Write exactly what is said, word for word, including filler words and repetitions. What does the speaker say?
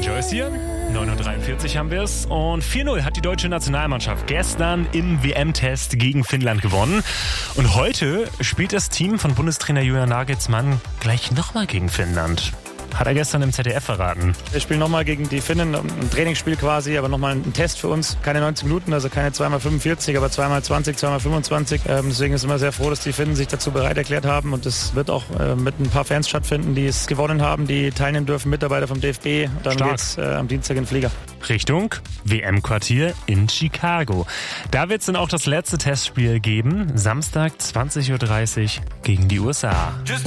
Joyce hier. neun Uhr dreiundvierzig haben wir es. Und vier null hat die deutsche Nationalmannschaft gestern im W M-Test gegen Finnland gewonnen. Und heute spielt das Team von Bundestrainer Julian Nagelsmann gleich nochmal gegen Finnland. Hat er gestern im Z D F verraten. Wir spielen nochmal gegen die Finnen, ein Trainingsspiel quasi, aber nochmal ein Test für uns. Keine neunzig Minuten, also keine zwei mal fünfundvierzig, aber zwei mal zwanzig, zwei mal fünfundzwanzig. Ähm, deswegen ist immer sehr froh, dass die Finnen sich dazu bereit erklärt haben. Und das wird auch äh, mit ein paar Fans stattfinden, die es gewonnen haben, die teilnehmen dürfen, Mitarbeiter vom D F B. Dann Stark. geht's äh, am Dienstag in den Flieger. Richtung W M-Quartier in Chicago. Da wird es dann auch das letzte Testspiel geben. Samstag zwanzig Uhr dreißig gegen die U S A.